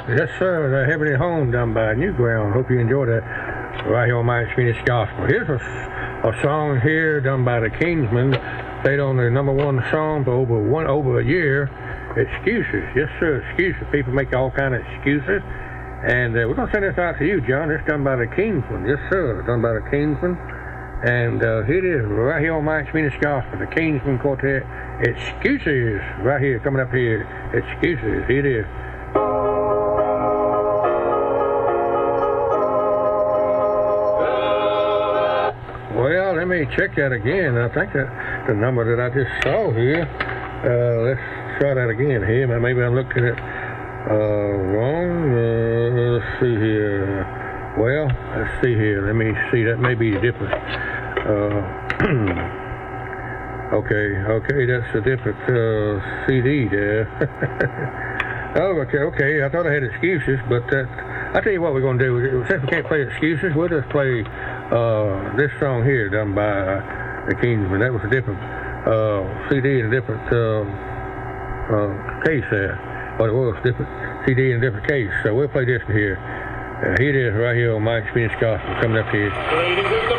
Yes, sir. The Heavenly Home done by Newground. Hope you enjoy that right here on My Experience Gospel. Here's a song here done by the Kingsmen. Played on the #1 song for over a year. Excuses. Yes, sir. Excuses. People make all kind of excuses. And we're going to send this out to you, John. It's done by the Kingsmen. Yes, sir. Done by the Kingsmen. And here it is, right here on My Experience Gospel, the Kingsmen Quartet. Excuses, right here, coming up here. Excuses, here it is. Well, let me check that again. I think that the number that I just saw here. Let's try that again here. Maybe I'm looking at wrong. Let's see here. Well, let's see here. Let me see. That may be different. Okay, that's a different CD there. Oh, okay. I thought I had excuses, but I'll tell you what we're going to do. Since we can't play excuses, we'll just play this song here done by the Kingsmen. That was a different CD and a different case there. But it was a different CD and a different case. So we'll play this one here. Here it is right here on My Experience Gospel coming up here.